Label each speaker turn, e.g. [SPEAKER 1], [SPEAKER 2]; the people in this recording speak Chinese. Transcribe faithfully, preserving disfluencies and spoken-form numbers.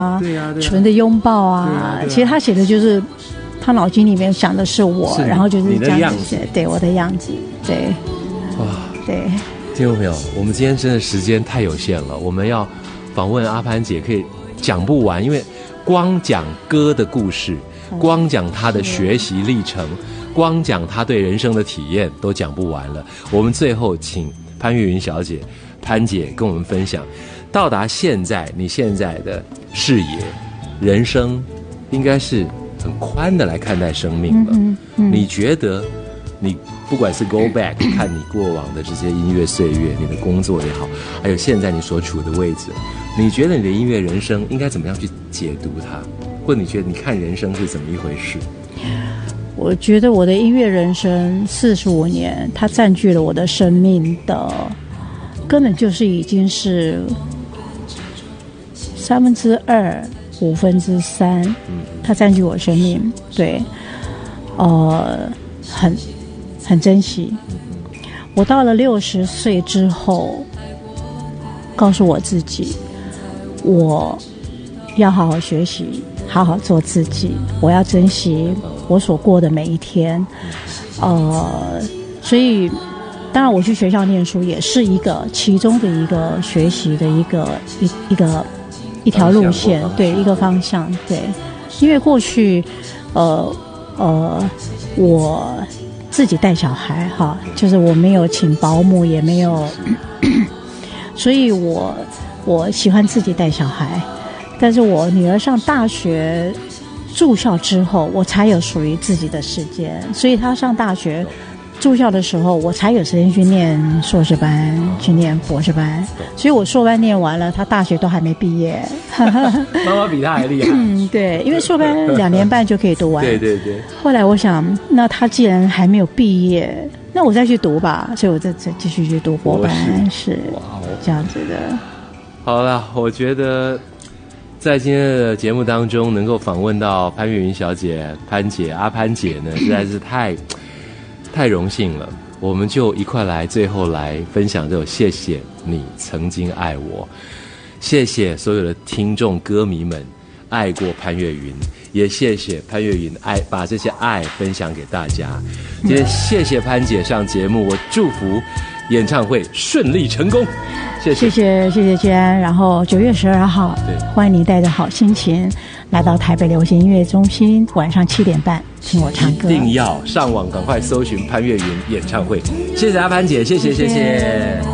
[SPEAKER 1] 对啊，对啊
[SPEAKER 2] 纯的拥抱啊，
[SPEAKER 1] 对啊对啊
[SPEAKER 2] 其实他写的就是他脑筋里面想的是我，
[SPEAKER 1] 是
[SPEAKER 2] 然后就是这样子
[SPEAKER 1] 你的样子，
[SPEAKER 2] 对我的样子，对，
[SPEAKER 1] 哇，
[SPEAKER 2] 对。
[SPEAKER 1] 听众朋友，我们今天真的时间太有限了，我们要访问阿潘姐可以讲不完，因为光讲歌的故事，光讲她的学习历程，光讲她对人生的体验都讲不完了。我们最后请潘越云小姐、潘姐跟我们分享，到达现在你现在的视野、人生，应该是很宽的来看待生命了。
[SPEAKER 2] 嗯嗯、
[SPEAKER 1] 你觉得你不管是 go back 看你过往的这些音乐岁月，你的工作也好，还有现在你所处的位置，你觉得你的音乐人生应该怎么样去解读它，或者你觉得你看人生是怎么一回事？
[SPEAKER 2] 我觉得我的音乐人生四十五年，它占据了我的生命的，根本就是已经是三分之二、五分之三，它占据我生命，对，呃，很很珍惜。我到了六十岁之后，告诉我自己，我要好好学习，好好做自己，我要珍惜我所过的每一天。呃，所以当然我去学校念书也是一个其中的一个学习的一个一一个一条路线，对，一个方向，对。因为过去呃呃我自己带小孩哈，就是我没有请保姆，也没有所以我我喜欢自己带小孩。但是我女儿上大学住校之后，我才有属于自己的时间，所以她上大学住校的时候，我才有时间去念硕士班，去念博士班。所以我硕班念完了，她大学都还没毕业。
[SPEAKER 1] 妈妈比她还厉害。
[SPEAKER 2] 嗯，对，因为硕班两年半就可以读完。
[SPEAKER 1] 对对对。
[SPEAKER 2] 后来我想，那她既然还没有毕业，那我再去读吧，所以我再再继续去读博班，是这样子的。
[SPEAKER 1] 好了，我觉得在今天的节目当中，能够访问到潘越云小姐、潘姐、阿潘姐呢，实在是太太荣幸了。我们就一块来，最后来分享这首《谢谢你曾经爱我》，谢谢所有的听众歌迷们爱过潘越云，也谢谢潘越云爱把这些爱分享给大家。今天谢谢潘姐上节目，我祝福演唱会顺利成功。谢谢
[SPEAKER 2] 谢谢谢谢娟安，然后九月十二号，欢迎你带着好心情来到台北流行音乐中心，晚上七点半听我唱歌。
[SPEAKER 1] 一定要上网赶快搜寻潘越云演唱会。谢谢阿潘姐，谢谢谢谢。谢谢